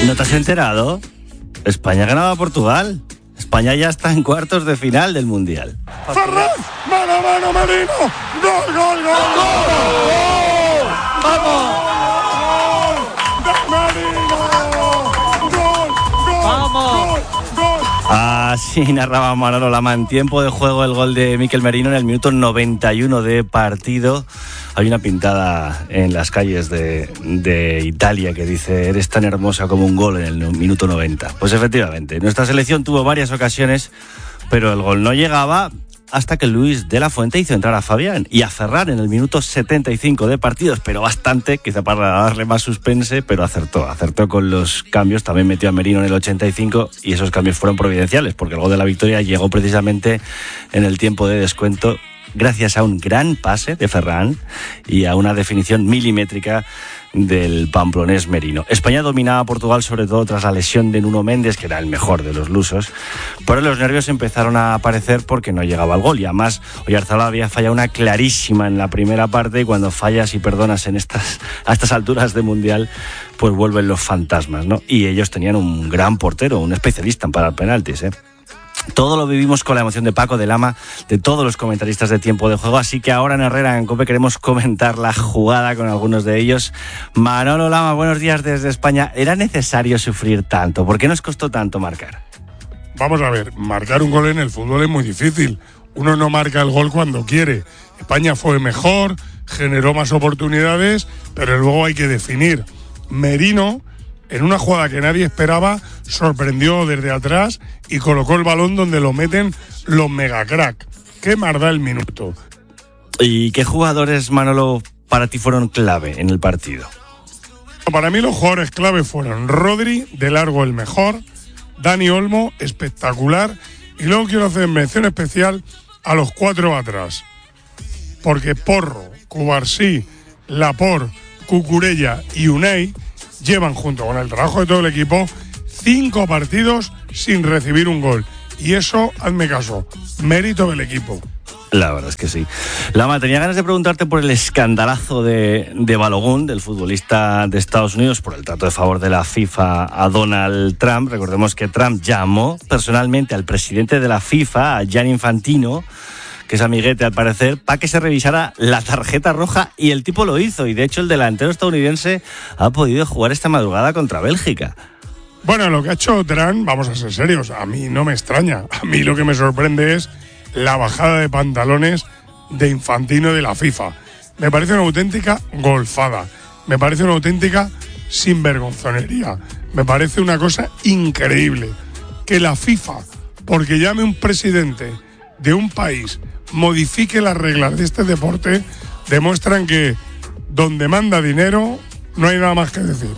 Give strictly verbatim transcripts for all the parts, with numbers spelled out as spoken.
¿No te has enterado? España ha ganado a Portugal. España ya está en cuartos de final del Mundial. ¡Ferran! ¡Mano a mano, Merino! ¡Gol, gol, gol! ¡Gol! ¡Vamos! ¡Gol de Merino! ¡Gol, gol! ¡Vamos! ¡Gol, gol! Así narraba Manolo Lama en tiempo de juego el gol de Mikel Merino en el minuto noventa y uno de partido. Hay una pintada en las calles de, de Italia que dice: eres tan hermosa como un gol en el minuto noventa. Pues efectivamente, nuestra selección tuvo varias ocasiones, pero el gol no llegaba hasta que Luis de la Fuente hizo entrar a Fabián y a Ferran en el minuto setenta y cinco de partido. Esperó bastante, quizá para darle más suspense, pero acertó. Acertó con los cambios, también metió a Merino en el ochenta y cinco y esos cambios fueron providenciales, porque el gol de la victoria llegó precisamente en el tiempo de descuento, gracias a un gran pase de Ferran y a una definición milimétrica del pamplonés Merino. España dominaba a Portugal sobre todo tras la lesión de Nuno Méndez, que era el mejor de los lusos, pero los nervios empezaron a aparecer porque no llegaba al gol, y además Oyarzabal había fallado una clarísima en la primera parte, y cuando fallas y perdonas en estas, a estas alturas de Mundial, pues vuelven los fantasmas, ¿no? Y ellos tenían un gran portero, un especialista en parar penaltis, ¿eh? Todo lo vivimos con la emoción de Paco, de Lama, de todos los comentaristas de tiempo de juego, así que ahora en Herrera en COPE queremos comentar la jugada con algunos de ellos. Manolo Lama, buenos días desde España. ¿Era necesario sufrir tanto? ¿Por qué nos costó tanto marcar? Vamos a ver, marcar un gol en el fútbol es muy difícil. Uno no marca el gol cuando quiere. España fue mejor, generó más oportunidades, pero luego hay que definir. Merino, en una jugada que nadie esperaba, sorprendió desde atrás y colocó el balón donde lo meten los megacrack. Qué más da el minuto. ¿Y qué jugadores, Manolo, para ti fueron clave en el partido? Para mí los jugadores clave fueron Rodri, de largo el mejor, Dani Olmo, espectacular, y luego quiero hacer mención especial a los cuatro atrás, porque Porro, Cubarsí, Laporte, Cucurella y Unai llevan, junto con el trabajo de todo el equipo, cinco partidos sin recibir un gol. Y eso, hazme caso, mérito del equipo. La verdad es que sí. Lama, tenía ganas de preguntarte por el escandalazo de, de Balogun, del futbolista de Estados Unidos, por el trato de favor de la FIFA a Donald Trump. Recordemos que Trump llamó personalmente al presidente de la FIFA, a Gianni Infantino, que es amiguete al parecer, para que se revisara la tarjeta roja, y el tipo lo hizo, y de hecho el delantero estadounidense ha podido jugar esta madrugada contra Bélgica. Bueno, lo que ha hecho Trump, vamos a ser serios, a mí no me extraña. A mí lo que me sorprende es la bajada de pantalones de Infantino de la FIFA. Me parece una auténtica golfada, me parece una auténtica sinvergonzonería, me parece una cosa increíble que la FIFA, porque llame un presidente de un país, modifique las reglas de este deporte, demuestran que donde manda dinero no hay nada más que decir.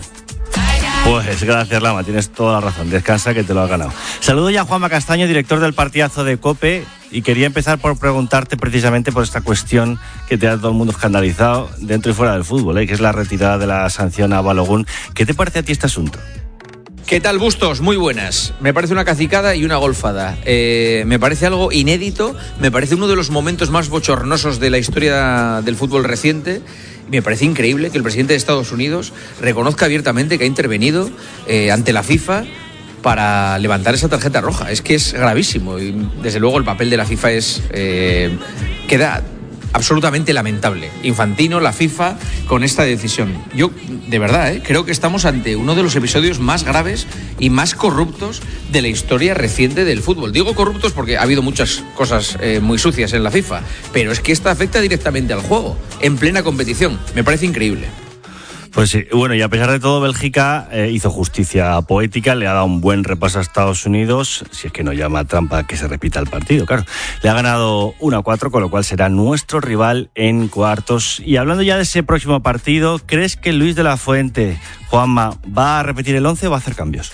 Pues gracias, Lama, tienes toda la razón, descansa que te lo has ganado. Saludo ya a Juanma Castaño, director del partidazo de COPE, y quería empezar por preguntarte precisamente por esta cuestión que te ha todo el mundo escandalizado dentro y fuera del fútbol, ¿eh? Que es la retirada de la sanción a Balogun. ¿Qué te parece a ti este asunto? ¿Qué tal, Bustos? Muy buenas. Me parece una cacicada y una golfada. Eh, me parece algo inédito, me parece uno de los momentos más bochornosos de la historia del fútbol reciente. Me parece increíble que el presidente de Estados Unidos reconozca abiertamente que ha intervenido eh, ante la FIFA para levantar esa tarjeta roja. Es que es gravísimo y desde luego el papel de la FIFA es eh, queda absolutamente lamentable. Infantino, la FIFA, con esta decisión. Yo, de verdad, ¿eh? creo que estamos ante uno de los episodios más graves y más corruptos de la historia reciente del fútbol. Digo corruptos porque ha habido muchas cosas eh, muy sucias en la FIFA, pero es que esta afecta directamente al juego, en plena competición. Me parece increíble. Pues sí, bueno, y a pesar de todo, Bélgica eh, hizo justicia poética, le ha dado un buen repaso a Estados Unidos, si es que no llama trampa que se repita el partido, claro. Le ha ganado uno a cuatro, con lo cual será nuestro rival en cuartos. Y hablando ya de ese próximo partido, ¿crees que Luis de la Fuente, Juanma, va a repetir el once o va a hacer cambios?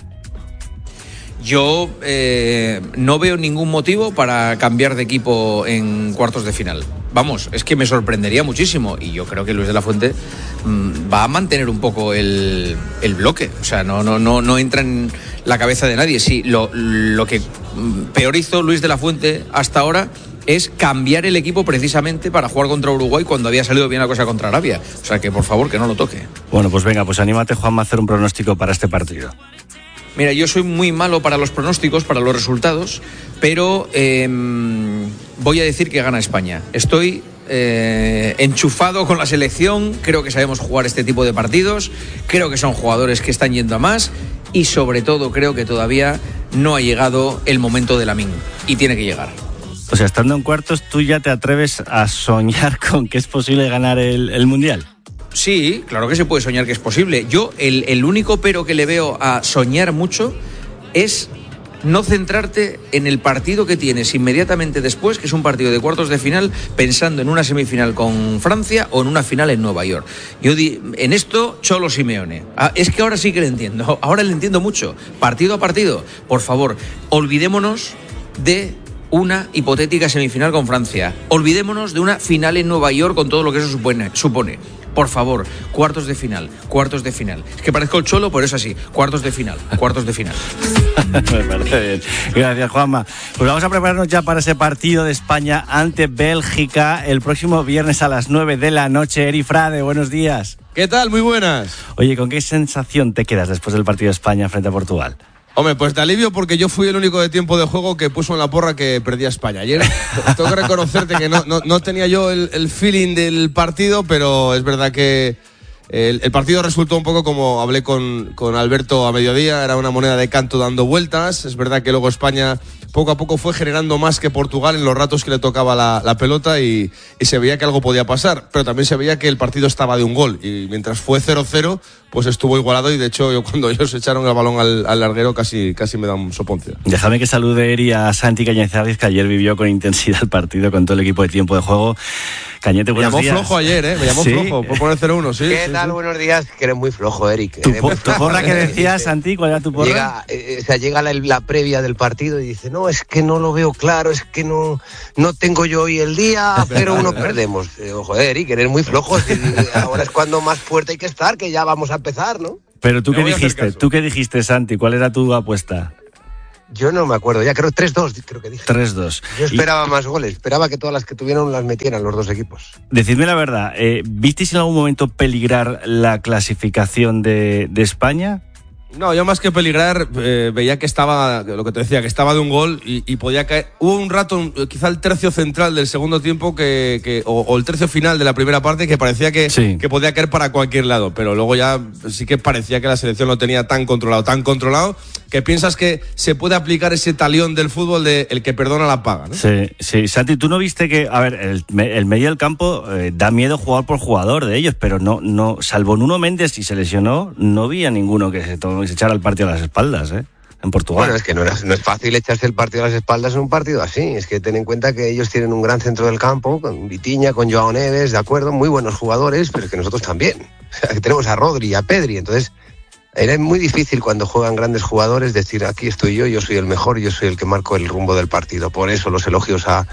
Yo eh, no veo ningún motivo para cambiar de equipo en cuartos de final. Vamos, es que me sorprendería muchísimo y yo creo que Luis de la Fuente mmm, va a mantener un poco el, el bloque. O sea, no, no, no, no entra en la cabeza de nadie. Sí, lo, lo que peor hizo Luis de la Fuente hasta ahora es cambiar el equipo precisamente para jugar contra Uruguay cuando había salido bien la cosa contra Arabia. O sea que, por favor, que no lo toque. Bueno, pues venga, pues anímate, Juanma, a hacer un pronóstico para este partido. Mira, yo soy muy malo para los pronósticos, para los resultados, pero eh, voy a decir que gana España. Estoy eh, enchufado con la selección, creo que sabemos jugar este tipo de partidos, creo que son jugadores que están yendo a más y sobre todo creo que todavía no ha llegado el momento de Lamine y tiene que llegar. O sea, estando en cuartos, ¿tú ya te atreves a soñar con que es posible ganar el, el Mundial? Sí, claro que se puede soñar que es posible. Yo, el, el único pero que le veo a soñar mucho es no centrarte en el partido que tienes inmediatamente después, que es un partido de cuartos de final, pensando en una semifinal con Francia o en una final en Nueva York. Yo di, en esto, Cholo Simeone. Ah, es que ahora sí que le entiendo, ahora le entiendo mucho. Partido a partido, por favor, olvidémonos de una hipotética semifinal con Francia. Olvidémonos de una final en Nueva York con todo lo que eso supone. supone. Por favor, cuartos de final, cuartos de final. Es que parezco el Cholo, pero es así. Cuartos de final, cuartos de final. Me parece bien. Gracias, Juanma. Pues vamos a prepararnos ya para ese partido de España ante Bélgica el próximo viernes a las nueve de la noche. Eri Frade, buenos días. ¿Qué tal? Muy buenas. Oye, ¿con qué sensación te quedas después del partido de España frente a Portugal? Hombre, pues de alivio porque yo fui el único de tiempo de juego que puso en la porra que perdía España. Ayer tengo que reconocerte que no, no, no tenía yo el, el feeling del partido, pero es verdad que el, el partido resultó un poco como hablé con, con Alberto a mediodía, era una moneda de canto dando vueltas. Es verdad que luego España poco a poco fue generando más que Portugal en los ratos que le tocaba la, la pelota y, y se veía que algo podía pasar, pero también se veía que el partido estaba de un gol y mientras fue cero cero pues estuvo igualado y de hecho yo, cuando ellos echaron el balón al, al larguero casi, casi me da un soponcio. Déjame que salude Eri a Santi Cañizares, que ayer vivió con intensidad el partido con todo el equipo de tiempo de juego. Cañete, buenos días. Me llamó flojo ayer, ¿eh? Me llamó ¿Sí? flojo por poner cero uno, sí. ¿Qué sí, tal? Sí. Buenos días, que eres muy flojo, Eric. ¿Tu, po- tu porra que decías, Santi? ¿Cuál era tu porra? Llega, eh, o sea, llega la, la previa del partido y dice, no, es que no lo veo claro, es que no, no tengo yo hoy el día, cero uno perdemos. Eh, joder, Eric, eres muy flojo. Ahora es cuando más fuerte hay que estar, que ya vamos a empezar, ¿no? Pero tú qué dijiste, tú qué dijiste, Santi, ¿cuál era tu apuesta? Yo no me acuerdo, ya creo tres dos, creo que dije. tres dos. Yo esperaba y... más goles, esperaba que todas las que tuvieron las metieran los dos equipos. Decidme la verdad, eh, ¿visteis en algún momento peligrar la clasificación de, de España? No, yo más que peligrar eh, veía que estaba, lo que te decía, que estaba de un gol y, y podía caer. Hubo un rato, quizá el tercio central del segundo tiempo que, que o, o el tercio final de la primera parte que parecía que, sí. que podía caer para cualquier lado, pero luego ya sí que parecía que la selección lo tenía tan controlado, tan controlado, que piensas que se puede aplicar ese talión del fútbol de el que perdona la paga, ¿no? Sí, sí. Santi, tú no viste que, a ver, el, el medio del campo eh, da miedo jugar por jugador de ellos, pero no, no, salvo Nuno Méndez, si se lesionó, no vi a ninguno que se, to- se echara el partido a las espaldas, ¿eh? En Portugal. Bueno, es que no, era, no es fácil echarse el partido a las espaldas en un partido así. Es que ten en cuenta que ellos tienen un gran centro del campo, con Vitinha, con Joao Neves, de acuerdo, muy buenos jugadores, pero es que nosotros también. O sea, que tenemos a Rodri y a Pedri, entonces era muy difícil cuando juegan grandes jugadores decir, aquí estoy yo, yo soy el mejor, yo soy el que marco el rumbo del partido. Por eso los elogios a,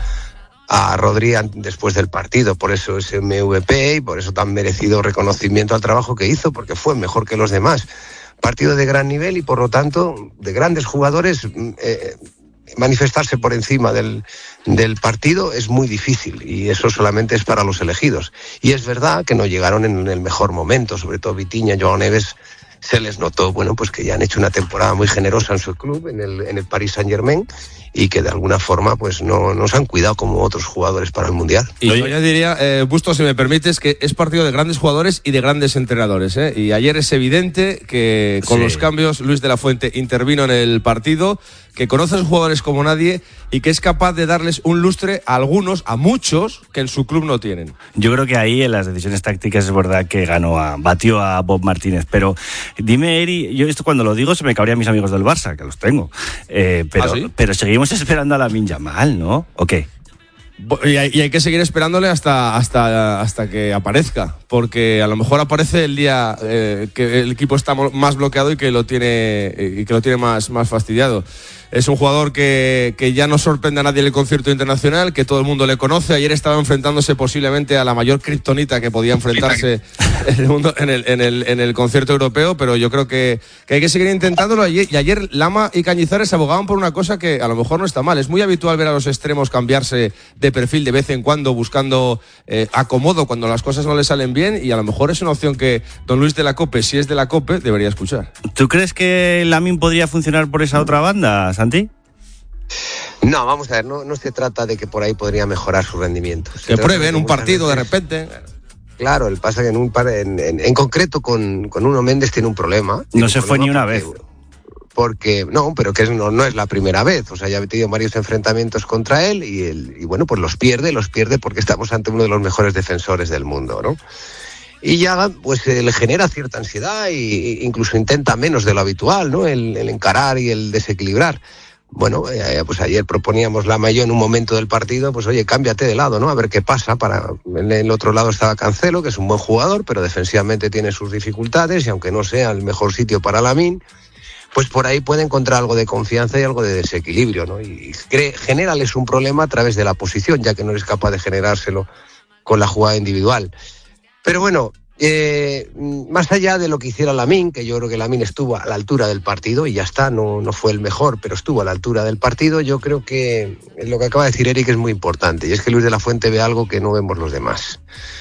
a Rodri después del partido, por eso ese M V P y por eso tan merecido reconocimiento al trabajo que hizo, porque fue mejor que los demás. Partido de gran nivel y por lo tanto de grandes jugadores, eh, manifestarse por encima del, del partido es muy difícil y eso solamente es para los elegidos. Y es verdad que no llegaron en el mejor momento, sobre todo Vitinha, Joao Neves, se les notó, bueno, pues que ya han hecho una temporada muy generosa en su club, en el, en el Paris Saint-Germain, y que de alguna forma pues no nos han cuidado como otros jugadores para el Mundial. Y yo ya diría, eh, Bustos, si me permites, que es partido de grandes jugadores y de grandes entrenadores, ¿eh? Y ayer es evidente que con sí. los cambios Luis de la Fuente intervino en el partido, que conoce a sus jugadores como nadie y que es capaz de darles un lustre a algunos, a muchos, que en su club no tienen. Yo creo que ahí en las decisiones tácticas es verdad que ganó a, batió a Bob Martínez, pero dime, Eri, yo esto cuando lo digo se me cabrían mis amigos del Barça, que los tengo, eh, pero, ¿Ah, sí? pero seguimos esperando a Lamine Yamal, ¿no? ¿O qué? Y hay, y hay que seguir esperándole hasta, hasta, hasta que aparezca, porque a lo mejor aparece el día eh, que el equipo está más bloqueado y que lo tiene, y que lo tiene más, más fastidiado. Es un jugador que, que ya no sorprende a nadie en el concierto internacional, que todo el mundo le conoce. Ayer estaba enfrentándose posiblemente a la mayor kriptonita que podía enfrentarse en el, mundo, en, el, en, el, en el concierto europeo, pero yo creo que, que hay que seguir intentándolo. Y ayer Lama y Cañizares abogaban por una cosa que a lo mejor no está mal. Es muy habitual ver a los extremos cambiarse de perfil de vez en cuando, buscando eh, acomodo cuando las cosas no le salen bien, y a lo mejor es una opción que don Luis de la Cope, si es de la Cope, debería escuchar. ¿Tú crees que Lamin podría funcionar por esa otra banda, Santi? No, vamos a ver, no, no se trata de que por ahí podría mejorar su rendimiento. Se que pruebe en un partido veces, de repente. Claro, el pasa que en un par, en, en, en concreto con, con Nuno Méndez tiene un problema. No se fue ni una porque, vez. Porque, no, pero que es, no, no es la primera vez. O sea, ya ha tenido varios enfrentamientos contra él y, el, y bueno, pues los pierde, los pierde porque estamos ante uno de los mejores defensores del mundo, ¿no? Y ya pues eh, le genera cierta ansiedad e incluso intenta menos de lo habitual, ¿no? El, el encarar y el desequilibrar. Bueno, eh, pues ayer proponíamos Lama y yo en un momento del partido, pues oye, cámbiate de lado, ¿no? A ver qué pasa. Para en el otro lado estaba Cancelo, que es un buen jugador, pero defensivamente tiene sus dificultades y aunque no sea el mejor sitio para Lamin, pues por ahí puede encontrar algo de confianza y algo de desequilibrio, ¿no? Y cree, genérales un problema a través de la posición, ya que no eres capaz de generárselo con la jugada individual. Pero bueno, eh, más allá de lo que hiciera Lamin, que yo creo que Lamin estuvo a la altura del partido y ya está, no, no fue el mejor, pero estuvo a la altura del partido, yo creo que lo que acaba de decir Eric es muy importante, y es que Luis de la Fuente ve algo que no vemos los demás.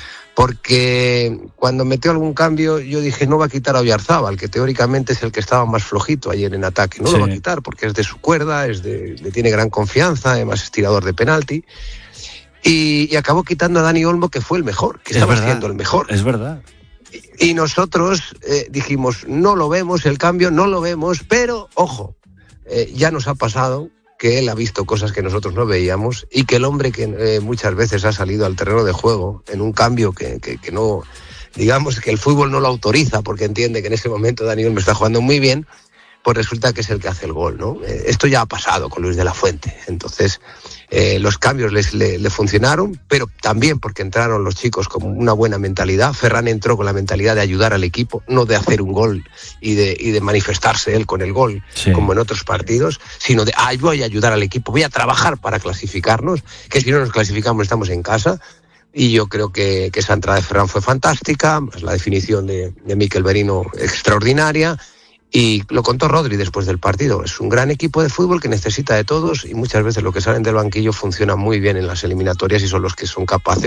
Porque cuando metió algún cambio, yo dije, no va a quitar a Oyarzábal, que teóricamente es el que estaba más flojito ayer en ataque. No sí. Lo va a quitar porque es de su cuerda, es de, le tiene gran confianza, además es tirador de penalti. Y, y acabó quitando a Dani Olmo, que fue el mejor, que es estaba verdad, siendo el mejor. Es verdad. Y, y nosotros eh, dijimos, no lo vemos, el cambio no lo vemos, pero, ojo, eh, ya nos ha pasado que él ha visto cosas que nosotros no veíamos y que el hombre que eh, muchas veces ha salido al terreno de juego en un cambio que, que, que no, digamos que el fútbol no lo autoriza porque entiende que en ese momento Dani Olmo está jugando muy bien, pues resulta que es el que hace el gol, ¿no? Eh, esto ya ha pasado con Luis de la Fuente, entonces eh, los cambios les, le, le funcionaron, pero también porque entraron los chicos con una buena mentalidad. Ferran entró con la mentalidad de ayudar al equipo, no de hacer un gol y de, y de manifestarse él con el gol, sí, como en otros partidos, sino de, ah, voy a ayudar al equipo, voy a trabajar para clasificarnos, que si no nos clasificamos estamos en casa. Y yo creo que, que esa entrada de Ferran fue fantástica, pues la definición de, de Mikel Merino extraordinaria. Y lo contó Rodri después del partido. Es un gran equipo de fútbol que necesita de todos y muchas veces lo que salen del banquillo funciona muy bien en las eliminatorias y son los que son capaces